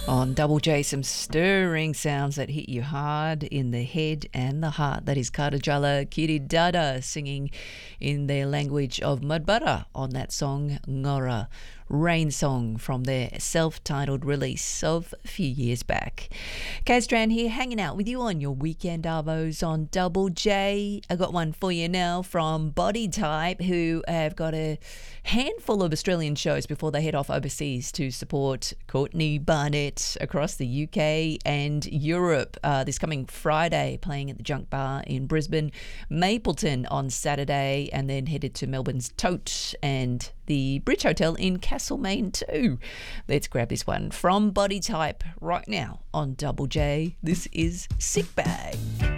On Double J, some stirring sounds that hit you hard in the head and the heart. That is Karajala Kiridada singing in their language of Mudbutter on that song Ngora, Rain Song, from their self-titled release of a few years back. Kaz Strand here, hanging out with you on your weekend arvos on Double J. I got one for you now from Body Type, who have got a handful of Australian shows before they head off overseas to support Courtney Barnett across the UK and Europe. This coming Friday, playing at the Junk Bar in Brisbane, Mapleton on Saturday, and then headed to Melbourne's Tote and the Bridge Hotel in Castlemaine too. Let's grab this one from Body Type right now on Double J. This is Sick Bag.